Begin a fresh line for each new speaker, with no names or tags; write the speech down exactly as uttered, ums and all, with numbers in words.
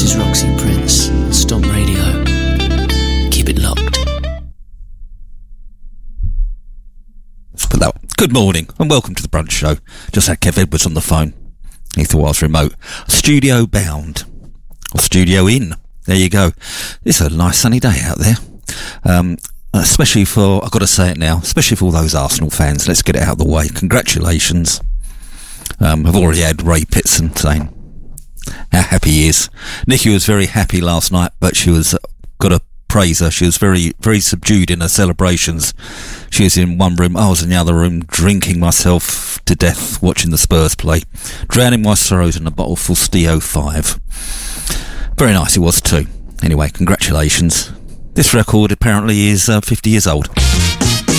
This is Roxy Prince on Stomp Radio. Keep it locked.
Let's put that. Good morning and welcome to the Brunch Show. Just had Kev Edwards on the phone. He thought I was remote. Studio bound. Or studio in. There you go. It's a nice sunny day out there. Um, especially for, I've got to say it now, especially for all those Arsenal fans. Let's get it out of the way. Congratulations. Um, I've already had Ray Pitson saying how happy he is. Nikki was very happy last night, but she was, uh, got to praise her. She was very, very subdued in her celebrations. She was in one room, I was in the other room, drinking myself to death, watching the Spurs play, drowning my sorrows in a bottle full Stio five. Very nice it was too. Anyway, congratulations. This record apparently is uh, fifty years old.